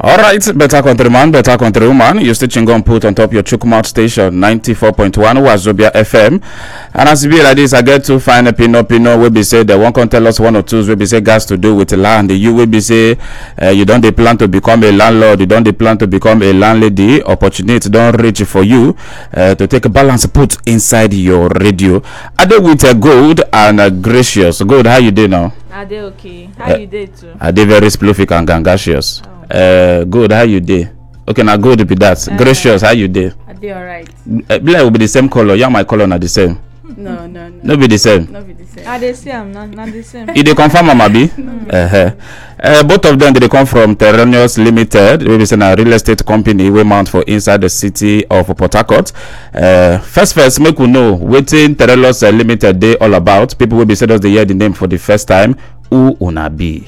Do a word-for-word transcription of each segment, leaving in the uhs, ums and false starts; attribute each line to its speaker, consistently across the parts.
Speaker 1: All right, better countryman, better countrywoman. You still chingon put on top your Chukwumouth station, ninety-four point one Wazobia F M. And as it be like this, I get to find a pino pino where be say they won't come tell us one or two where be say gas to do with the land. You will be say uh, you don't they plan to become a landlord, you don't they plan to become a landlady. Opportunity don't reach for you uh, to take a balance put inside your radio. Are they with a gold and a gracious? Gold, how you doing now?
Speaker 2: Are they okay? How uh, you did too?
Speaker 1: Are they very splific and gangacious? Oh. Uh, good, how you dey? Okay, now good be that. Uh, Gracious, how you dey?
Speaker 2: I dey alright.
Speaker 1: Uh, Black will be the same color. Yeah, my color not the same.
Speaker 2: No, no, no.
Speaker 1: No be the same.
Speaker 2: No be the same. I dey see I'm not not the same.
Speaker 1: You dey confirm, Amabi? Mm. Uh-huh. Uh, both of them they come from Terrenius Limited, which is a real estate company we mount for inside the city of Port Harcourt. Uh, first, first, make we know wetin Terrenius uh, Limited they all about. People will be said us they hear the name for the first time. Who una be?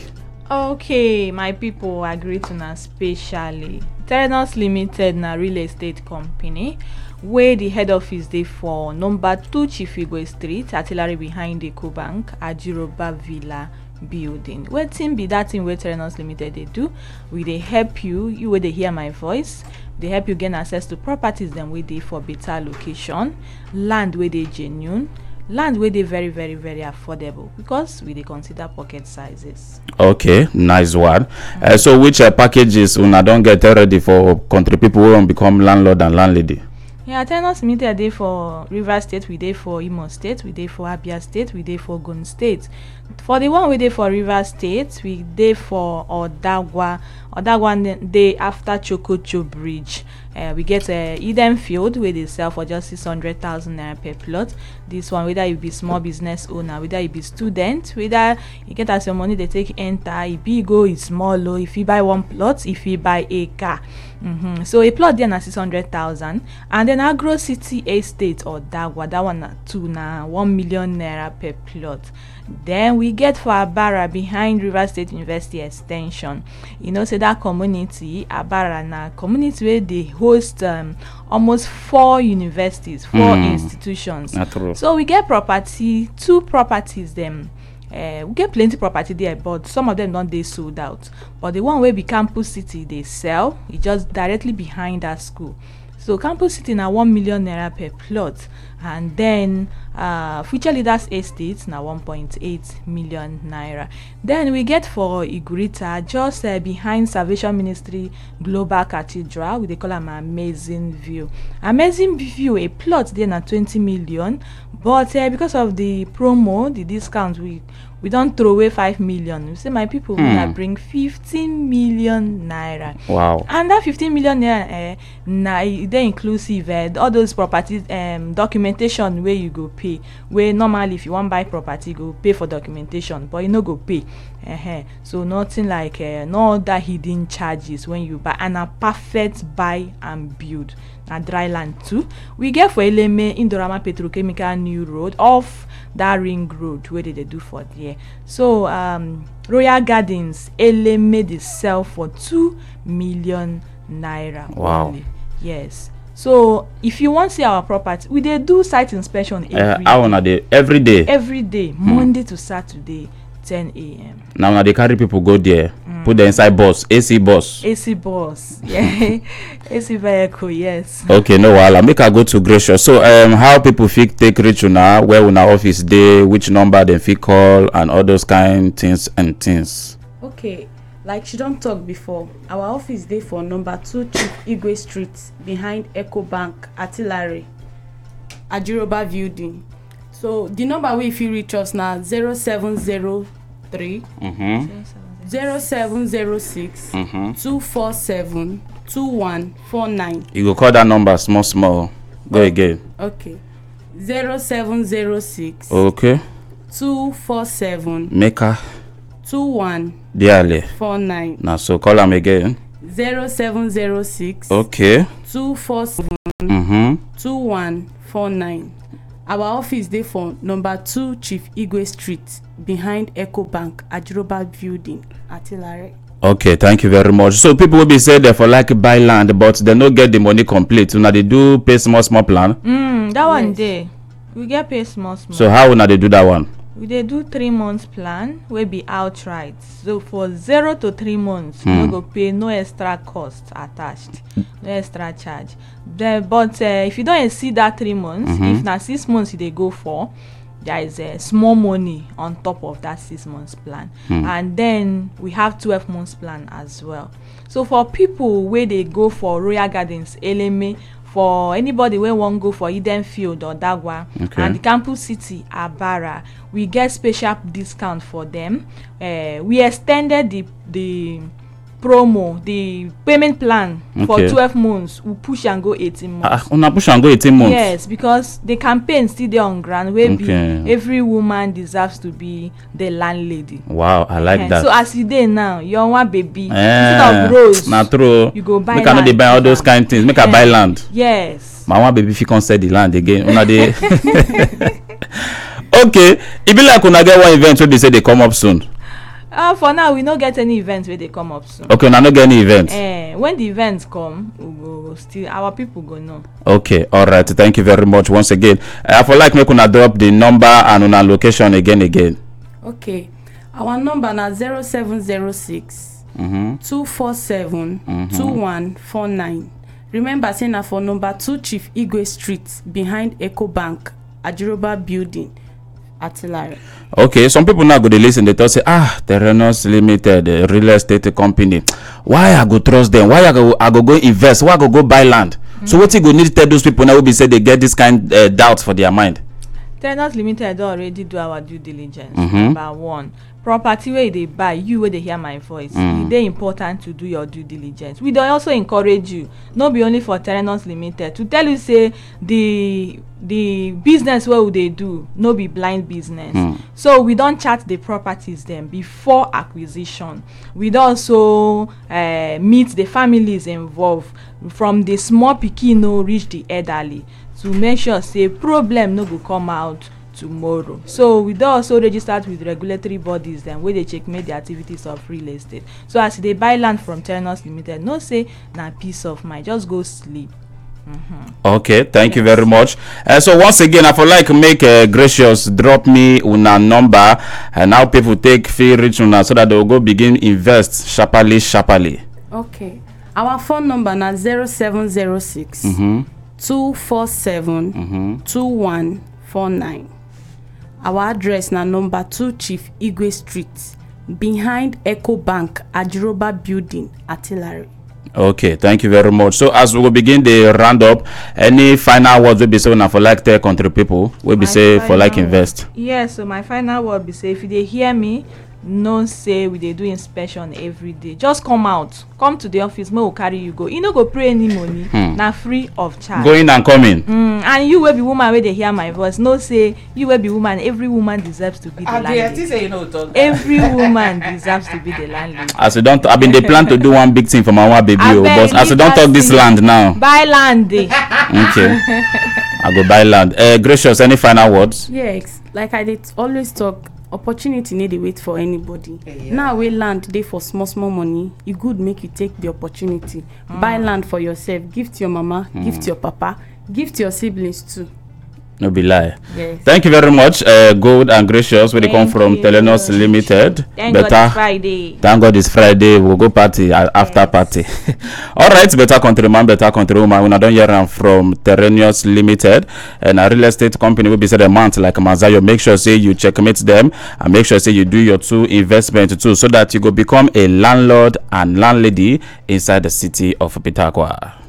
Speaker 2: Okay, my people, agree to na specially. Terrenius Limited na real estate company where the head office dey for number two Chief Igwe Street, artillery behind the Ecobank, Ajiroba Villa building. Wetin be that thing where Terrenius Limited they do? We dey help you, you wey dey hear my voice. They help you gain access to properties them wey dey for better location, land where they genuine. Land where they very very very affordable because we they consider pocket sizes. Okay,
Speaker 1: nice one. Mm-hmm. Uh, so which uh, packages una don't get ready for country people who want become landlord and landlady?
Speaker 2: Yeah, Terrenius Limited dey for Rivers State, we dey for Imo State, we dey for Abia State, we dey for Ogun State. For the one we dey for Rivers State, we dey for Odagwa. Odagwa dey after Chokocho Bridge. Uh, we get a uh, Eden Field where they sell for just six hundred thousand naira per plot. This one, whether you be small business owner, whether you be student, whether you get as your money they take enter, if you go is small low, if you buy one plot, if you buy a car. Mm-hmm. So a plot there na six hundred thousand, and then Agro City Estate or Dagwa, that one na two na one million naira per plot. Then we get for Abara behind River State University Extension. You know, say that community, Abara na community where they host um, almost four universities, four mm. institutions. So we get property, two properties them. Uh, we get plenty property there, but some of them don't they sold out. But the one where be Campus City they sell, it just directly behind that school. So Campus City na one million naira per plot, and then uh, Future Leaders Estates na one point eight million naira. Then we get for Igurita just uh, behind Salvation Ministry Global Cathedral. We they call them Amazing View. Amazing View, a plot there na twenty million, but uh, because of the promo, the discount, we we don't throw away five million. We say my people hmm. will bring fifteen million naira.
Speaker 1: Wow!
Speaker 2: And that fifteen million naira, uh, na they inclusive uh, all those properties um documentation where you go pay. Where normally if you want buy property, go pay for documentation, but you no go pay. Uh-huh. So nothing like uh, no other hidden charges when you buy, and a perfect buy and build. A dry land too. We get for Eleme Indorama Petrochemical New Road off that ring road where did they do for there. So um Royal Gardens Eleme they sell for two million naira.
Speaker 1: Wow.
Speaker 2: Only. Yes. So if you want to see our property, we they do site inspection every
Speaker 1: uh, hour day. every day.
Speaker 2: Every day, Monday hmm. to Saturday, ten a m
Speaker 1: Now now they carry people go there, mm. put them inside bus, A C bus.
Speaker 2: A C bus, yeah, A C vehicle, yes.
Speaker 1: Okay, no wahala. Make I go to Gracious. So um, how people fit take reach una, where una office dey, which number they fit call, and all those kind things and things.
Speaker 3: Okay, like she don't talk before, our office dey for number two Chief Igwe Street behind Ecobank, Artillery, Ajiroba building. So the number we if you reach us now zero seven zero three
Speaker 1: mm-hmm.
Speaker 3: zero seven zero six
Speaker 1: mm-hmm.
Speaker 3: two four seven two one four nine.
Speaker 1: You go call that number small small. Go
Speaker 3: okay.
Speaker 1: again.
Speaker 3: Okay. Zero seven zero six
Speaker 1: okay
Speaker 3: two four seven
Speaker 1: Maker
Speaker 3: two one
Speaker 1: Diale
Speaker 3: four nine.
Speaker 1: Now so call them again.
Speaker 3: Zero seven zero six
Speaker 1: okay
Speaker 3: two four seven
Speaker 1: mm-hmm.
Speaker 3: two one four nine. Our office dey for number two Chief Igwe Street behind Ecobank, Ajiroba building, Artillery.
Speaker 1: Okay, thank you very much. So people will be say they for like buy land, but they no get the money complete. Una they do pay small small plan.
Speaker 2: Mm, that yes. one day we get pay small small.
Speaker 1: So how una they do that one?
Speaker 2: we dey do three months plan wey be outright. So for zero to three months, you no go pay no extra cost attached, no extra charge. The, but uh, if you don exceed that three months, mm-hmm. if na six months you dey go for, there is a uh, small money on top of that six months plan. Mm. And then we have twelve months plan as well. So for people wey dey go for Royal Gardens, Eleme, for anybody wey wan go for Eden Field or Dagwa, okay. and the campus city Abara, we get special discount for them. Uh, we extended the the promo, the payment plan okay. for twelve months. We push and go eighteen months.
Speaker 1: Ah, una push and go eighteen months.
Speaker 2: Yes, because the campaign still there on ground. Where okay. be every woman deserves to be the landlady.
Speaker 1: Wow, I like uh, that.
Speaker 2: So as you dey now, you want baby
Speaker 1: eh,
Speaker 2: instead of rose.
Speaker 1: Na true.
Speaker 2: You go buy
Speaker 1: Make
Speaker 2: land.
Speaker 1: Make I no dey buy all those kind things. Make uh, I buy land.
Speaker 2: Yes.
Speaker 1: My one baby fit come sell the land again. Una dey. Okay, e be like una get one event wey be say dey come up soon.
Speaker 2: Uh, for now, we no get any events where they come up soon.
Speaker 1: Okay, now no get any events.
Speaker 2: Uh, when the events come, we go still our people go know.
Speaker 1: Okay, all right. Thank you very much once again. I for like make una drop the number and una location again again.
Speaker 3: Okay, our number na zero seven zero six mm-hmm. two four seven mm-hmm. two one four nine. Remember, say na for number two Chief Igwe Street behind Eco Bank, Ajiroba Building. Artillery.
Speaker 1: Okay, some people now go to listen. They talk say, ah, Terrenos Limited, uh, real estate company. Why I go trust them? Why I go I go go invest? Why I go go buy land? Mm-hmm. So what you go need to tell those people now will be say they get this kind uh, doubts for their mind.
Speaker 2: Terrenos Limited already do our due diligence.
Speaker 1: Mm-hmm.
Speaker 2: Number one, property where they buy, you where they hear my voice. Mm. It's important to do your due diligence. We don't also encourage you, not be only for Terrenos Limited, to tell you say the the business where they do no be blind business. Mm. So we don't chart the properties then before acquisition. We also uh, meet the families involved from the small pikin no reach the elderly to make sure say problem no go come out tomorrow. So we don also registered with regulatory bodies then where they check make the activities of real estate. So as they buy land from Terrenos Limited, no say na peace of mind, just go sleep. Mm-hmm.
Speaker 1: Okay, thank yes. you very much. Uh, so once again, I for like make uh, Gracious drop me una number and now people take fee reach una so that they will go begin invest sharply sharply.
Speaker 3: Okay, our phone number na zero seven zero six mm-hmm. two four seven mm-hmm. two one four nine. Our address na number two Chief Igwe Street behind Eco Bank, Ajiroba Building, Artillery.
Speaker 1: Okay, thank you very much. So as we will begin the round up, any final words will be say for like tell country people will be say for like invest.
Speaker 2: Yes, yeah, so my final word be say if they hear me, no say we dey do inspection every day. Just come out, come to the office, may we carry you go. You no go pay any money, hmm. na free of charge.
Speaker 1: Going and coming.
Speaker 2: Mm, and you will be woman where they hear my voice. No say you will be woman. Every woman deserves to be the landlady.
Speaker 4: Say you know talk.
Speaker 2: Every woman deserves to be the landlady.
Speaker 1: As we don't, I mean they plan to do one big thing for my one baby, oh, but as we don't talk this land now.
Speaker 2: Buy land.
Speaker 1: Okay, I go buy land. Uh, Gracious, any final words?
Speaker 3: Yes, like I did always talk. Opportunity need to wait for anybody. Yeah. Now we land dey for small small money. E good make you take the opportunity. Mm. Buy land for yourself. Give to your mama. Mm. Give to your papa. Give to your siblings too.
Speaker 1: No be lie.
Speaker 3: Yes.
Speaker 1: Thank you very much, uh, Good and Gracious. Where they come from, Terrenos Limited.
Speaker 2: Thank better, God it's Friday.
Speaker 1: Thank God it's Friday. We'll go party uh, after yes. party. All right, better countryman, better countrywoman. When I don't hear them from Terrenos Limited and a real estate company will be said a month like Mazayo. Make sure say you checkmate them and make sure say you do your two investment too, so that you go become a landlord and landlady inside the city of Pitakwa.